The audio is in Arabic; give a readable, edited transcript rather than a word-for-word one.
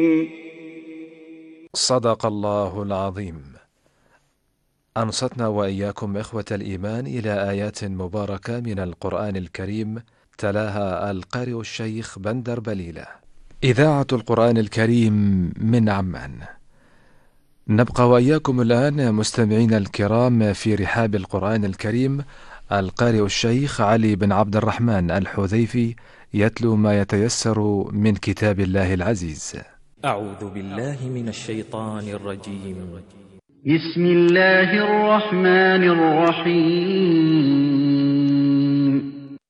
صدق الله العظيم. أنصتنا وإياكم إخوة الإيمان إلى آيات مباركة من القرآن الكريم، تلاها القارئ الشيخ بندر بليلة. إذاعة القرآن الكريم من عمان. نبقى وإياكم الآن مستمعين الكرام في رحاب القرآن الكريم. القارئ الشيخ علي بن عبد الرحمن الحذيفي يتلو ما يتيسر من كتاب الله العزيز. أعوذ بالله من الشيطان الرجيم. بسم الله الرحمن الرحيم.